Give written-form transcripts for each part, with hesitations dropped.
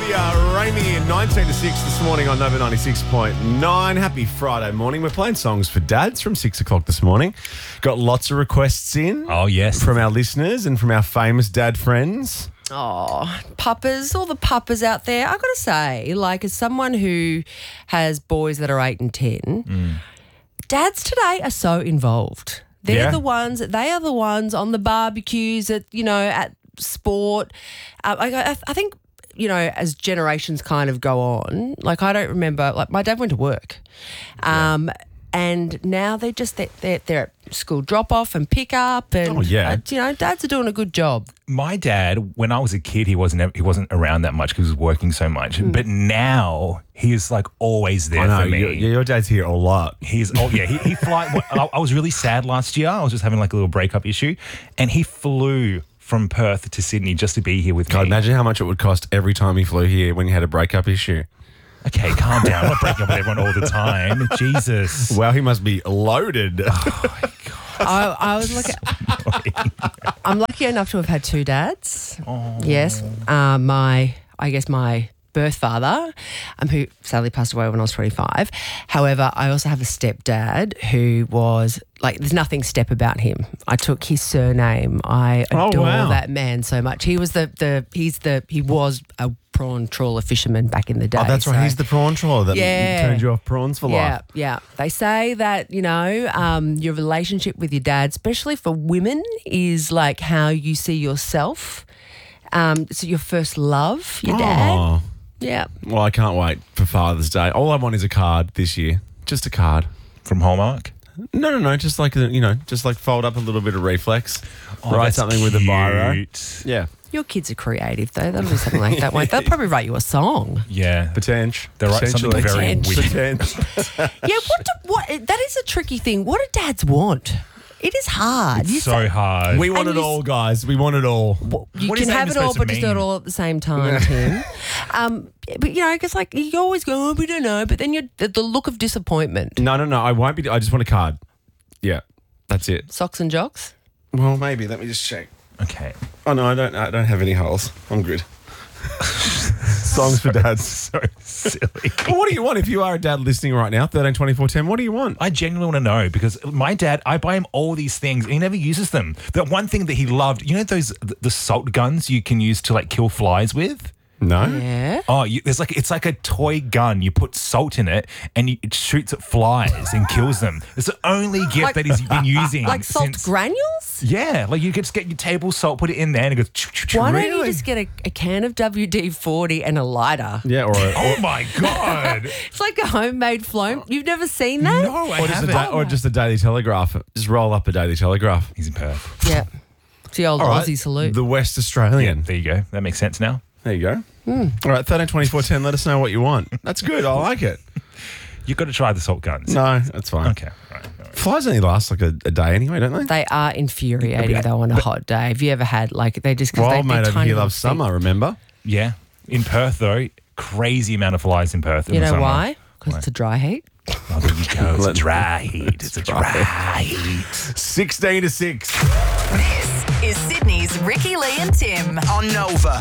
We are rainy in 19 to 6 this morning on Nova 96.9. Happy Friday morning. We're playing songs for dads from 6 o'clock this morning. Got lots of requests in. Oh, yes. From our listeners and from our famous dad friends. Oh, puppers, all the puppers out there. I've got to say, like, as someone who has boys that are 8 and 10, dads today are so involved. They are the ones on the barbecues at sport. I think, as generations kind of go on, like, I don't remember, like, my dad went to work. And now they're at school drop off and pick up, and dads are doing a good job. My dad, when I was a kid, he wasn't around that much because he was working so much. But now he is like always there for me. Your dad's here a lot. He fly. I was really sad last year. I was just having like a little breakup issue, and he flew from Perth to Sydney just to be here with me. Imagine how much it would cost every time he flew here when you had a breakup issue. Okay, calm down. I'm not breaking up with everyone all the time. Jesus. Well, he must be loaded. Oh, my God. I was looking. I'm lucky enough to have had two dads. Oh. Yes. My birth father, who sadly passed away when I was 25. However, I also have a stepdad who was like, there's nothing step about him. I took his surname. I adore that man so much. He was he was a prawn trawler fisherman back in the day. Oh, that's right. He's the prawn trawler that turned you off prawns for life. Yeah. They say that, your relationship with your dad, especially for women, is like how you see yourself. So your first love, your dad. Yeah. Well, I can't wait for Father's Day. All I want is a card this year. Just a card. From Hallmark? No. Just like, fold up a little bit of reflex. Write something with a biro. Yeah. Your kids are creative, though. They'll do something like that, won't they? They'll probably write you a song. Yeah. Potential. They'll write something very witty. Yeah, that is a tricky thing. What do dads want? It is hard. It's so hard. We want it all, guys. We want it all. You can have it all, but just not all at the same time, Tim. But, because like you always go, we don't know. But then the look of disappointment. No. I won't be. I just want a card. Yeah, that's it. Socks and jocks? Well, maybe. Let me just check. Okay. Oh, no, I don't have any holes. I'm good. Songs for dads. So silly. Well, what do you want if you are a dad listening right now? 13, 24, 10. What do you want? I genuinely want to know because my dad, I buy him all these things and he never uses them. The one thing that he loved, the salt guns you can use to like kill flies with? No. Yeah. Oh, it's like a toy gun. You put salt in it and it shoots at flies and kills them. It's the only gift that he's been using. Like salt granules? Yeah. Like you could just get your table salt, put it in there and it goes... Why don't you just get a can of WD-40 and a lighter? Yeah, oh my God. It's like a homemade flame. You've never seen that? No, I haven't. Or just a Daily Telegraph. Just roll up a Daily Telegraph. He's in Perth. Yeah. It's the old Aussie salute. The West Australian. Yeah, there you go. That makes sense now. There you go. All right, 13, 24, 10. Let us know what you want. That's good. I like it. You've got to try the salt guns. No, that's fine. Okay. All right. Flies only last like a day anyway, don't they? They are infuriating though on a hot day. Have you ever had they just... Well, old mate over here loves summer, remember? Yeah. In Perth though, crazy amount of flies in Perth. You know why? Because it's a dry heat. Oh, there you go. It's a dry heat. It's a dry heat. 16 to 6. This is Sydney's Ricky, Lee and Tim on Nova.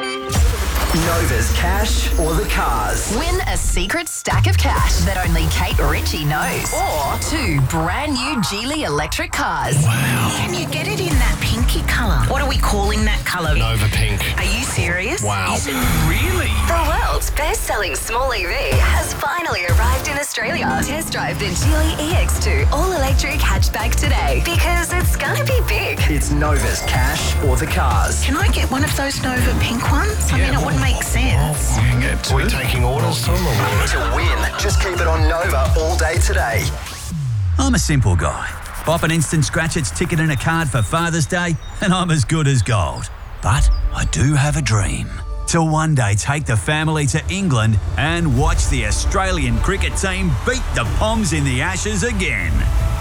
Nova's Cash or the Cars. Win a secret stack of cash that only Kate Ritchie knows. Or 2 brand new Geely electric cars. Wow. Can you get it in that pinky colour? What are we calling that colour? Nova Pink. Are you serious? Wow. Is it really? The world's best-selling small EV has finally arrived in Australia. Test drive the Geely EX2 all-electric hatchback today because it's gonna be big. It's Nova's Cash or the Cars. Can I get one of those Nova pink ones? I mean, it would make sense. Are we taking orders, Tom? To win, just keep it on Nova all day today. I'm a simple guy. Pop an Instant Scratch-Its ticket and a card for Father's Day, and I'm as good as gold. But I do have a dream. To one day take the family to England and watch the Australian cricket team beat the Poms in the Ashes again.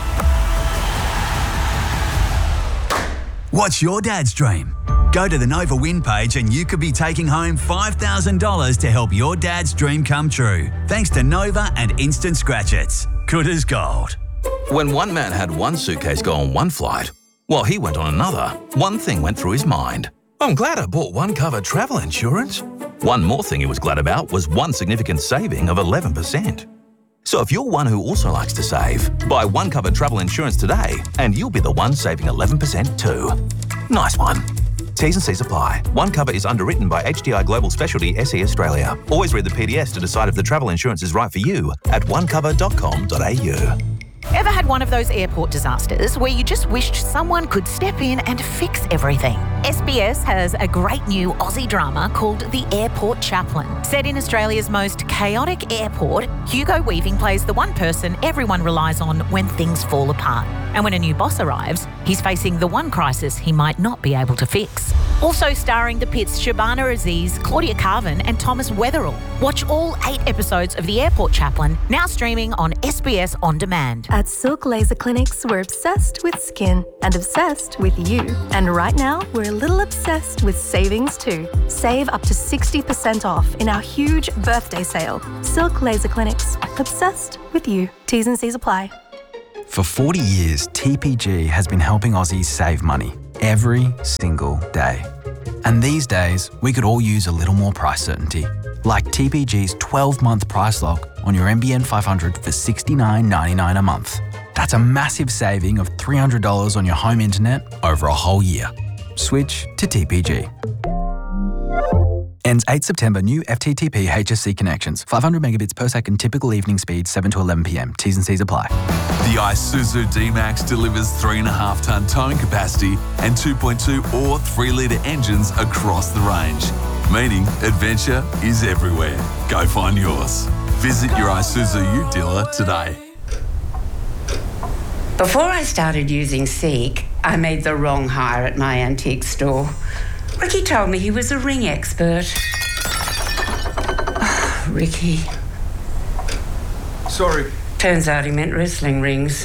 What's your dad's dream? Go to the Nova Win page and you could be taking home $5,000 to help your dad's dream come true. Thanks to Nova and Instant Scratch-Its. Good as gold. When one man had one suitcase go on one flight, while he went on another, one thing went through his mind. I'm glad I bought OneCover travel insurance. One more thing he was glad about was one significant saving of 11%. So if you're one who also likes to save, buy OneCover travel insurance today and you'll be the one saving 11% too. Nice one. T's and C's apply. OneCover is underwritten by HDI Global Specialty SE Australia. Always read the PDS to decide if the travel insurance is right for you at onecover.com.au. Ever had one of those airport disasters where you just wished someone could step in and fix everything? SBS has a great new Aussie drama called The Airport Chaplain. Set in Australia's most chaotic airport, Hugo Weaving plays the one person everyone relies on when things fall apart. And when a new boss arrives, he's facing the one crisis he might not be able to fix. Also starring the Pitts Shabana Aziz, Claudia Carvin and Thomas Weatherall. Watch all 8 episodes of The Airport Chaplain, now streaming on SBS On Demand. At Silk Laser Clinics, we're obsessed with skin and obsessed with you. And right now, we're a little obsessed with savings too. Save up to 60% off in our huge birthday sale. Silk Laser Clinics, obsessed with you. T's and C's apply. For 40 years, TPG has been helping Aussies save money every single day. And these days, we could all use a little more price certainty. Like TPG's 12-month price lock on your NBN 500 for $69.99 a month. That's a massive saving of $300 on your home internet over a whole year. Switch to TPG. Ends 8 September. New FTTP HSC connections. 500 megabits per second. Typical evening speed 7 to 11 p.m. T's and C's apply. The Isuzu D-Max delivers 3.5-tonne towing capacity and 2.2 or 3-litre engines across the range, meaning adventure is everywhere. Go find yours. Visit your Isuzu Ute dealer today. Before I started using Seek, I made the wrong hire at my antique store. Ricky told me he was a ring expert. Ricky. Sorry. Turns out he meant wrestling rings.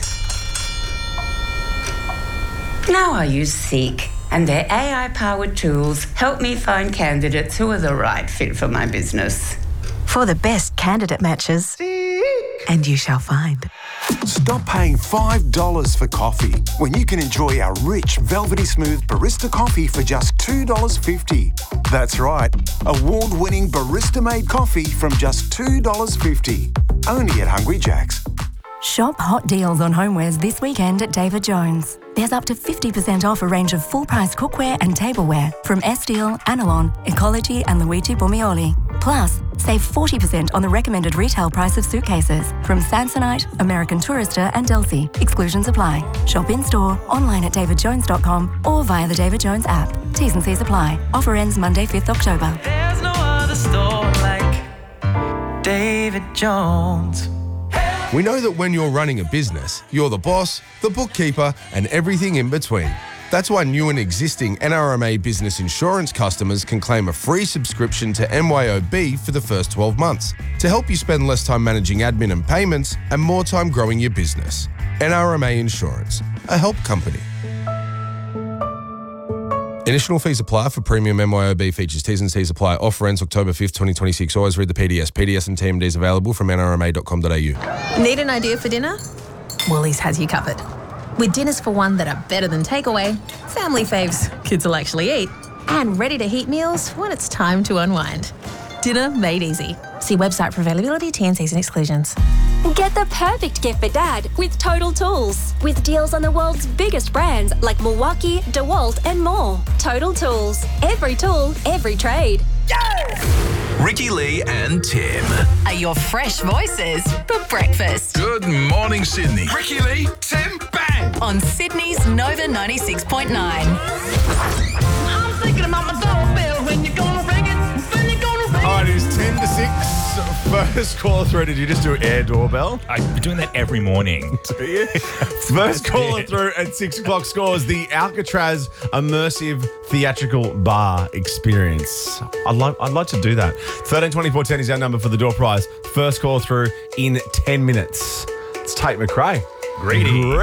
Now I use Seek, and their AI-powered tools help me find candidates who are the right fit for my business. For the best candidate matches, and you shall find. Stop paying $5 for coffee when you can enjoy our rich, velvety smooth barista coffee for just $2.50. That's right, award-winning barista-made coffee from just $2.50. Only at Hungry Jack's. Shop hot deals on homewares this weekend at David Jones. There's up to 50% off a range of full-price cookware and tableware from Estiel, Anilon, Ecology and Luigi Bormioli. Plus, save 40% on the recommended retail price of suitcases from Samsonite, American Tourister and Delsey. Exclusions apply. Shop in-store, online at davidjones.com or via the David Jones app. T's and C's apply. Offer ends Monday, 5th October. There's no other store like David Jones. We know that when you're running a business, you're the boss, the bookkeeper, and everything in between. That's why new and existing NRMA Business Insurance customers can claim a free subscription to MYOB for the first 12 months to help you spend less time managing admin and payments and more time growing your business. NRMA Insurance, a help company. Initial fees apply for premium MYOB features. T's and C's apply. Offer ends October 5th, 2026. Always read the PDS. PDS and TMDs available from nrma.com.au. Need an idea for dinner? Woolies has you covered. With dinners for one that are better than takeaway, family faves kids will actually eat, and ready-to-heat meals when it's time to unwind. Dinner made easy. See website for availability, T&Cs and exclusions. Get the perfect gift for Dad with Total Tools. With deals on the world's biggest brands like Milwaukee, DeWalt and more. Total Tools. Every tool, every trade. Ricky Lee and Tim are your fresh voices for breakfast. Good morning, Sydney. Ricky Lee, Tim, bang! On Sydney's Nova 96.9. I'm thinking about my doorbell when you're gonna ring it. When you're gonna ring it. All right, it is 10 to 6. First caller through. Did you just do air doorbell? I'm doing that every morning. Do you? First caller through at 6 o'clock scores the Alcatraz immersive theatrical bar experience. I'd like to do that. 132410 is our number for the door prize. First call through in 10 minutes. It's Tate McRae. Greedy.